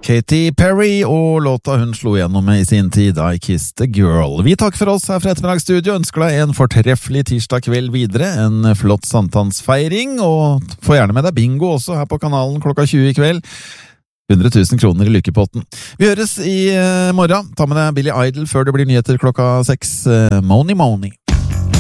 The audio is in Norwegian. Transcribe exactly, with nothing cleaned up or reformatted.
Katy Perry og låta hun slo gjennom med i sin tid, I Kissed a Girl. Vi takker for oss her fra Ettermiddagsstudio, ønsker deg en fortreffelig tirsdag kveld videre, en flott sankthansfeiring, og få gjerne med deg bingo også her på kanalen klokka tjue i kveld. hundre tusen kroner i lykkepotten. Vi høres i morgen. Ta med deg Billy Idol før det blir nyheter klokka seks. Money Money.